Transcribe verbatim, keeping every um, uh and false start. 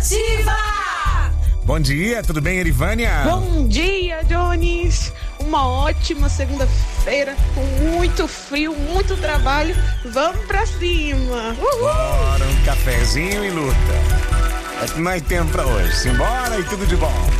Ativa! Bom dia, tudo bem, Erivânia? Bom dia, Jones. Uma ótima segunda-feira com muito frio, muito trabalho. Vamos pra cima. Uhul. Bora, um cafezinho e luta. É o que nós temos pra hoje. Simbora e tudo de bom.